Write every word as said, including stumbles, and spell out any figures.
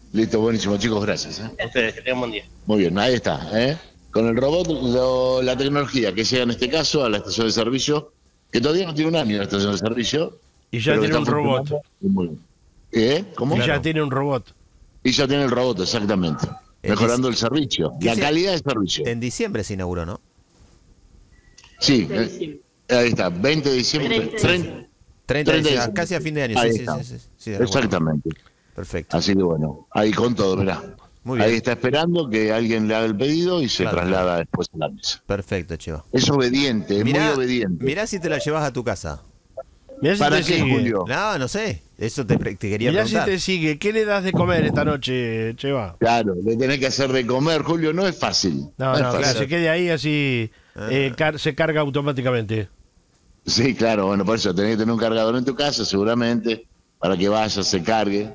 Listo, buenísimo, chicos, gracias. ¿eh? A ustedes, que tengan buen día. Muy bien, ahí está. ¿eh? Con el robot, lo- la tecnología que llega en este caso a la estación de servicio, que todavía no tiene un año la estación de servicio. Y ya pero que tiene está un robot. funcionando muy bien. ¿Eh? ¿Cómo? Y ya tiene un robot. Y ya tiene el robot, exactamente. El Mejorando dis- el servicio, ¿Qué la se- calidad del servicio. En diciembre se inauguró, ¿no? Sí, de eh, diciembre. ahí está, veinte de diciembre. treinta de treinta, diciembre. treinta, treinta de ah, diciembre. casi a fin de año. Ahí Sí, sí, está. sí, sí, sí, sí, de acuerdo. Exactamente. Perfecto. Así que bueno, ahí con todo, mirá. Muy bien. Ahí está esperando que alguien le haga el pedido y se Claro, traslada claro. después a la mesa. Perfecto, Cheva. Es obediente, es Mirá, muy obediente. mirá si te la llevas a tu casa. Mirá si ¿Para te qué, sigue. Julio? No, no sé. Eso te, pre- te quería Mirá si preguntar. te sigue. ¿Qué le das de comer esta noche, Cheva? Claro, le tenés que hacer de comer, Julio, no es fácil. No, es no, que fácil. se quede ahí así, Ah. eh, car- se carga automáticamente. Sí, claro, bueno, por eso tenés que tener un cargador en tu casa, seguramente, para que vaya, se cargue.